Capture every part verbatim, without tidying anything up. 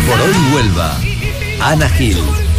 por hoy Huelva. Ana Gil.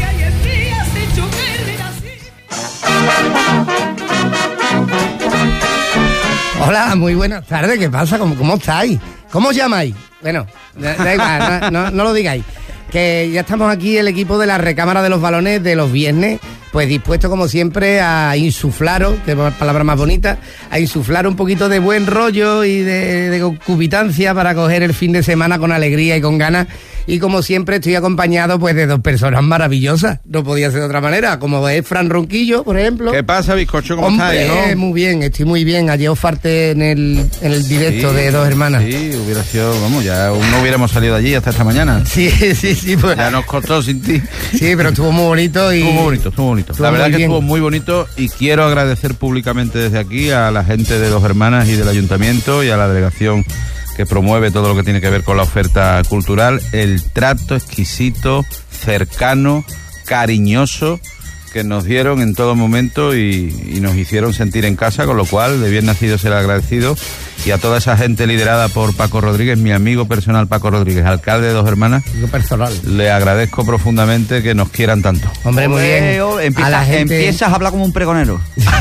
Hola, muy buenas tardes. ¿Qué pasa? ¿Cómo, cómo estáis? ¿Cómo os llamáis? Bueno, da, da igual, no, no, no lo digáis. Que ya estamos aquí, el equipo de la recámara de los balones de los viernes, pues dispuesto como siempre a insuflaros, que palabra más bonita, a insuflar un poquito de buen rollo y de, de concubitancia para coger el fin de semana con alegría y con ganas. Y como siempre estoy acompañado pues de dos personas maravillosas, no podía ser de otra manera, como es Fran Ronquillo, por ejemplo. ¿Qué pasa, bizcocho? ¿Cómo Hombre, estáis, no? Muy bien, estoy muy bien. Ayer os falté en el, en el directo Sí, de Dos Hermanas. Sí, hubiera sido, vamos, ya no hubiéramos salido de allí hasta esta mañana. Sí, sí, sí. Pues, ya nos costó sin ti. Sí, pero estuvo muy bonito y... Estuvo muy bonito, estuvo bonito. Estuvo La verdad muy que bien. estuvo muy bonito y quiero agradecer públicamente desde aquí a la gente de Dos Hermanas y del Ayuntamiento y a la delegación que promueve todo lo que tiene que ver con la oferta cultural, el trato exquisito, cercano, cariñoso que nos dieron en todo momento y, y nos hicieron sentir en casa, con lo cual de bien nacido ser agradecido. Y a toda esa gente liderada por Paco Rodríguez, mi amigo personal Paco Rodríguez, alcalde de Dos Hermanas, Lo personal. le agradezco profundamente que nos quieran tanto. Hombre, muy bien. Empiezas, A la gente... empiezas a hablar como un pregonero.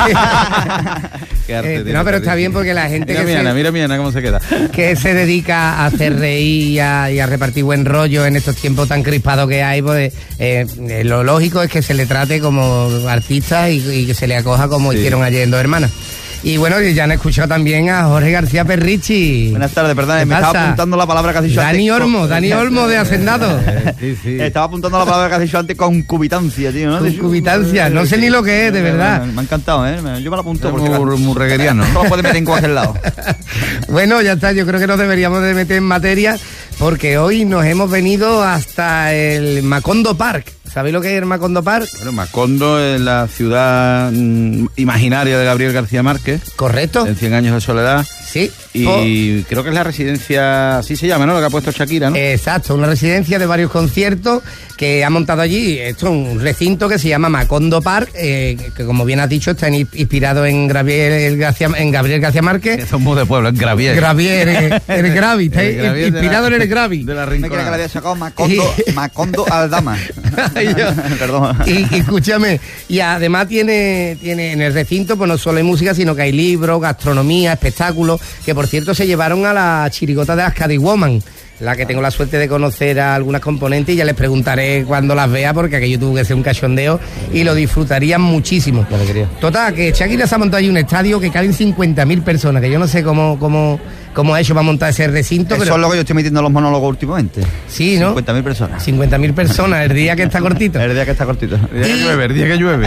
Qué arte Eh, tiene no, pero este está tío. bien porque la gente Mira que mi se, Ana, mira mi Ana cómo se queda. que se dedica a hacer reír y a, y a repartir buen rollo en estos tiempos tan crispados que hay, pues eh, eh, lo lógico es que se le trate como artista y, y que se le acoja como Sí. hicieron ayer en Dos Hermanas. Y bueno, ya han escuchado también a Jorge García Perrichi. Buenas tardes, perdón, ¿Qué me pasa? estaba apuntando la palabra que has dicho Dani antes. Olmo, Dani Olmo de Hacendado. Eh, sí, sí. Estaba apuntando la palabra que has dicho antes, concubitancia, tío, ¿no? Concubitancia, no sé ni lo que es, de verdad. Me, me ha encantado, ¿eh? Yo me la apunto Es porque... muy, muy regueriano. No lo puedes meter en cualquier lado. Bueno, ya está, yo creo que nos deberíamos de meter en materia porque hoy nos hemos venido hasta el Macondo Park. ¿Sabéis lo que es el Macondo Park? Bueno, Macondo es la ciudad mm, imaginaria de Gabriel García Márquez, ¿Correcto? en Cien años de soledad. Sí. Y creo que es la residencia, así se llama, ¿no? Lo que ha puesto Shakira, ¿no? Exacto, una residencia de varios conciertos que ha montado allí. Esto es un recinto que se llama Macondo Park, eh, que como bien has dicho está in- inspirado en Gabriel García, en Gabriel García Márquez. Que son muy de pueblo, en Gravier. Gravier, eh, el Gravi, está El Gravier de inspirado la- en el Gravi. De la Me quería que le Rinconada. había sacado Macondo, Macondo Aldama. Ay, yo. Perdón. Y, y escúchame, y además tiene, tiene en el recinto, pues no solo hay música, sino que hay libros, gastronomía, espectáculos, que por cierto se llevaron a la chirigota de las Cadiwoman, la que tengo la suerte de conocer a algunas componentes y ya les preguntaré cuando las vea porque aquello tuvo que ser un cachondeo y lo disfrutarían muchísimo. Total, que Shakira se ha montado allí un estadio que caben cincuenta mil personas, que yo no sé cómo, cómo, cómo ha hecho para montar ese recinto, Eso pero es lo que yo estoy metiendo en los monólogos últimamente. sí, ¿no? cincuenta mil personas. cincuenta mil personas el día que está cortito. El día que está cortito. El día que llueve, el día que llueve.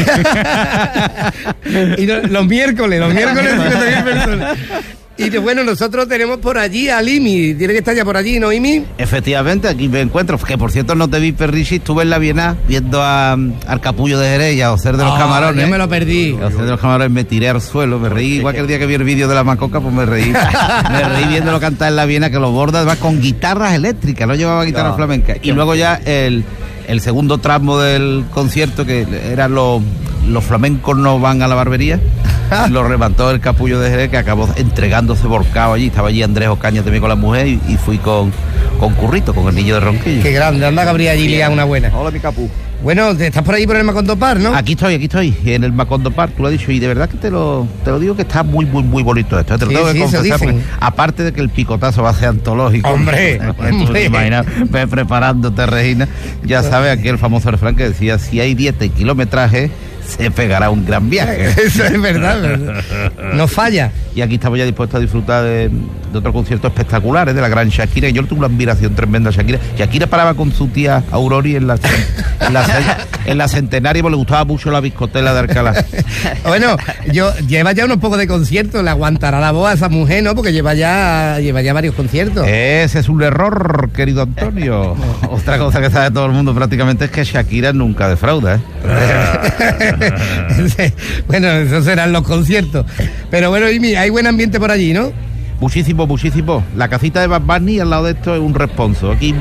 Y no- los miércoles, los miércoles cincuenta mil personas. Y de- bueno, nosotros tenemos por allí a Imi. Tiene que estar ya por allí, ¿no, Imi? Efectivamente, aquí me encuentro. Que por cierto no te vi, Perrichi. Estuve en la Viena viendo a, al Capullo de Jerez y a Ocer de los Ah, Camarones. yo me lo perdí. A Ocer de los Camarones me tiré al suelo, me reí. Igual que el día que vi el vídeo de la Macoca, pues me reí. Me reí viéndolo cantar en la Viena, que lo borda además con guitarras eléctricas, no llevaba guitarras No, flamencas. Y luego ya el, el segundo tramo del concierto, que eran los, los flamencos no van a la barbería. Lo levantó el Capullo de Jerez, que acabó entregándose volcado allí. Estaba allí Andrés Ocaña también con la mujer y, y fui con, con Currito, con el niño de Ronquillo. Qué grande, anda Gabriel allí liado una buena. Hola, mi capú. Bueno, estás por ahí por el Macondo Park, ¿no? Aquí estoy, aquí estoy, en el Macondo Park, tú lo has dicho, y de verdad que te lo, te lo digo que está muy, muy, muy bonito esto. Te lo Sí, tengo sí, que eso confesar, dicen. porque aparte de que el picotazo va a ser antológico. Hombre, Tú te hombre. imaginas, ve preparándote, Regina. Ya sabes aquí el famoso refrán que decía, si hay dieta y kilometraje, se pegará un gran viaje. Eso es verdad, verdad. No falla. Y aquí estamos ya dispuestos a disfrutar de, de otros conciertos espectaculares de la gran Shakira. Y yo le tuve una admiración tremenda a Shakira. Shakira paraba con su tía Aurori en la, en la, en la Centenaria, porque le gustaba mucho la biscotela de Alcalá. Bueno, yo lleva ya unos pocos de conciertos, le aguantará la voz a esa mujer, ¿no? Porque lleva ya, lleva ya varios conciertos. Ese es un error, querido Antonio. Otra cosa que sabe todo el mundo prácticamente es que Shakira nunca defrauda, ¿eh? Bueno, esos serán los conciertos. Pero bueno, Imi, hay buen ambiente por allí, ¿no? Muchísimo, muchísimo. La casita de Bad Bunny al lado de esto es un responso. Aquí